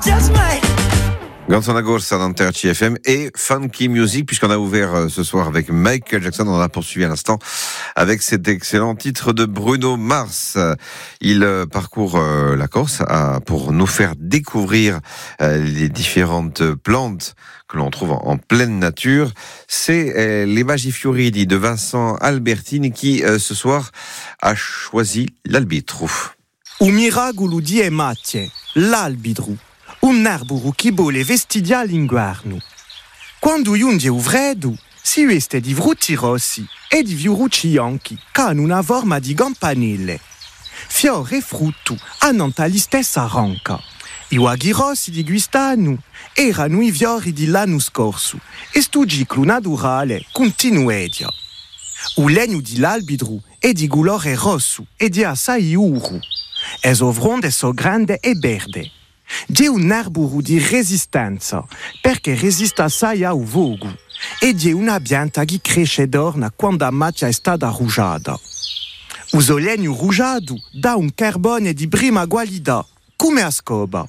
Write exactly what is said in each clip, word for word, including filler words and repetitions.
just might. Gansana Gorsa dans T R C F M et Funky Music, puisqu'on a ouvert euh, ce soir avec Michael Jackson. On a poursuivi à l'instant avec cet excellent titre de Bruno Mars. Il euh, parcourt euh, la Corse à, pour nous faire découvrir euh, les différentes plantes que l'on trouve en, en pleine nature. C'est euh, les Magifioridi de Vincent Albertini qui, euh, ce soir, a choisi l'albitru. Un miracolo di ematie, l'albidru. Un arburu che bole vestidia l'inguarno. Quando giunge u vredo, si veste di frutti rossi e di fiorucci bianchi, che hanno una forma di campanelle. Fiore e frutto hanno la stessa ranca. I uaghi rossi di quest'anno erano i fiori dell'anno scorso e sto ciclo naturale continuedia. Il legno dell'albidru è di colore rosso e di assai uru. E so fronde so grande e verde. C'è un arboro di resistenza perché resiste assai al vogo e c'è una pianta che cresce d'orna quando la macchia è stata rugiada. Uso legno rugiado dà un carbone di prima qualità, come a scoba.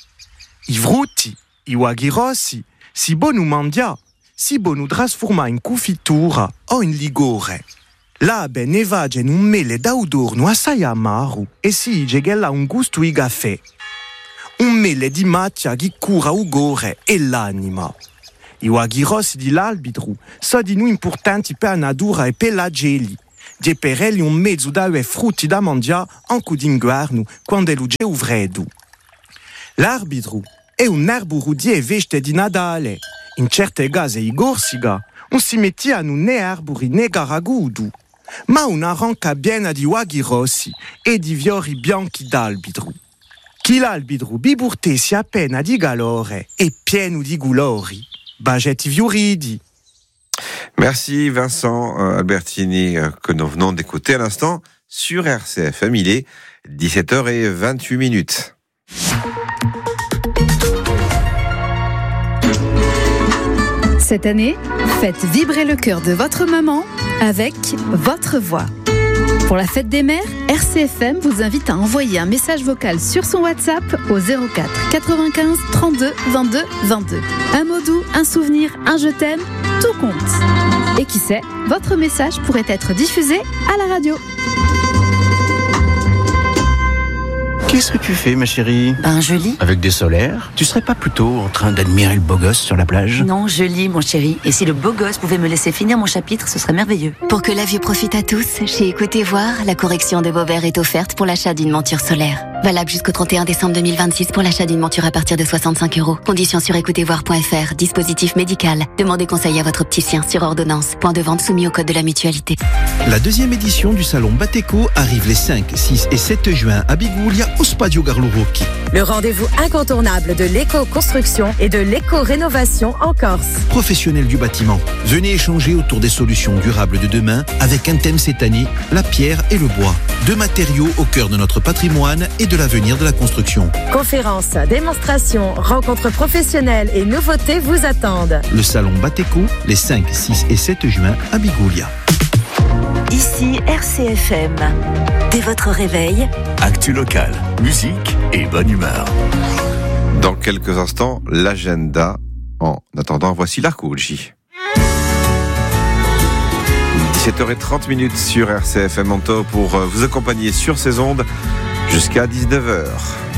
I frutti, i uaghi rossi, si buono mangiare, si buono trasformare in confittura o in ligore. L'abe ne va in un mele d'odorno assai amaro e si dice che ha un gusto di caffè. Un mele di macchia che cura il gore e l'anima. I uaghi rossi dell'albidru sono di noi importanti per la natura e per la geli. Di per elli un mezzo da e frutti da mangiare anche d'inverno quando è il freddo. L'albidru è un arboro di veste di Natale. In certe case i Corsica non si mettiano né arbori né garagudu, ma una ranca piena di uaghi rossi e di fiori bianchi d'albidru. Chi l'albidru biburtesi appena di calore e pieno di colori. Bagetti fioridi. Merci Vincent Albertini euh, que nous venons d'écouter à l'instant sur R C F M. Il est dix-sept heures vingt-huit minutes. Cette année, faites vibrer le cœur de votre maman avec votre voix. Pour la fête des mères, R C F M vous invite à envoyer un message vocal sur son WhatsApp au zéro quatre quatre-vingt-quinze trente-deux vingt-deux vingt-deux. Un mot doux, un souvenir, un je t'aime, tout compte. Et qui sait, votre message pourrait être diffusé à la radio. Qu'est-ce que tu fais, ma chérie ? Ben, je lis. Avec des solaires ? Tu serais pas plutôt en train d'admirer le beau gosse sur la plage ? Non, je lis, mon chéri. Et si le beau gosse pouvait me laisser finir mon chapitre, ce serait merveilleux. Pour que la vue profite à tous, chez Écoutez Voir, la correction de vos verres est offerte pour l'achat d'une monture solaire. Valable jusqu'au trente et un décembre deux mille vingt-six pour l'achat d'une monture à partir de soixante-cinq euros. Conditions sur écoutez voir point f r. Dispositif médical. Demandez conseil à votre opticien sur ordonnance. Point de vente soumis au code de la mutualité. La deuxième édition du salon Bateco arrive les cinq, six et sept juin à Biguglia au Spadio Garlurocchi. Le rendez-vous incontournable de l'éco-construction et de l'éco-rénovation en Corse. Professionnels du bâtiment, venez échanger autour des solutions durables de demain avec un thème cette année, la pierre et le bois. Deux matériaux au cœur de notre patrimoine et de l'avenir de la construction. Conférences, démonstrations, rencontres professionnelles et nouveautés vous attendent. Le salon Bateco, les cinq, six et sept juin à Biguglia. Ici R C F M. Dès votre réveil, actu local, musique et bonne humeur. Dans quelques instants, l'agenda. En attendant, voici l'Arcouji. dix-sept heures trente minutes sur R C F M Manteau pour vous accompagner sur ces ondes jusqu'à dix-neuf heures.